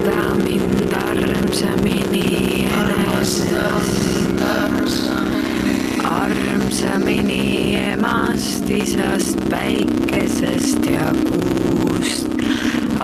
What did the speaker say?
mind armsamini enesest, armsamini emast, isast, päikesest ja kuust.